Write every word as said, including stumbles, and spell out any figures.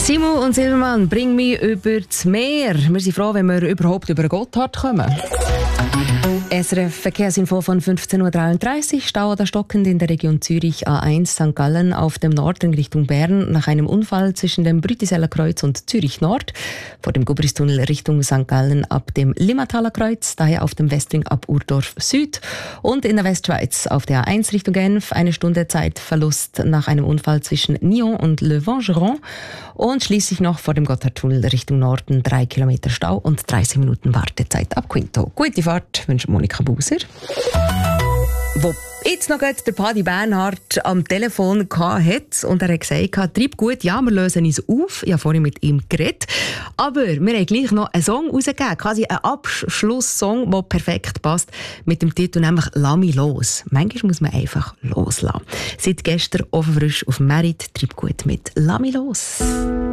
Simon und Silbermann, bring mich über das Meer. Wir sind froh, wenn wir überhaupt über den Gotthard kommen. S R F Verkehrsinfo von fünfzehn Uhr dreiunddreißig. Stau oder stockend in der Region Zürich A eins Sankt Gallen auf dem Norden Richtung Bern nach einem Unfall zwischen dem Brütiseller Kreuz und Zürich Nord. Vor dem Gubristunnel Richtung Sankt Gallen ab dem Limmataler Kreuz, daher auf dem Westring ab Urdorf Süd. Und in der Westschweiz auf der A eins Richtung Genf eine Stunde Zeitverlust nach einem Unfall zwischen Nyon und Le Vangeron. Und schließlich noch vor dem Gotthardtunnel Richtung Norden drei Kilometer Stau und dreißig Minuten Wartezeit ab Quinto. Gute Fahrt wünscht Monika Buser. Wo jetzt noch gerade der Paddy Bernhard am Telefon hatte und er hat gesagt, treib gut, ja, wir lösen uns auf. Ich habe vorhin mit ihm geredet. Aber wir haben gleich noch einen Song rausgegeben, quasi einen Abschlusssong, der perfekt passt, mit dem Titel nämlich «Lass mich los». Manchmal muss man einfach loslassen. Seit gestern offen frisch auf Merit, treib gut mit «Lass mich los».